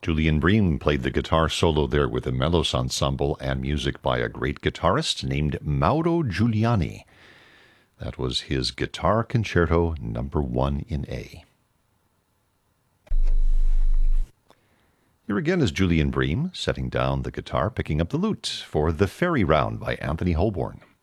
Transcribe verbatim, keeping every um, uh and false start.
Julian Bream played the guitar solo there with the Melos Ensemble and music by a great guitarist named Mauro Giuliani. That was his Guitar Concerto number one in A. Here again is Julian Bream setting down the guitar, picking up the lute for The Fairy Round by Anthony Holborn.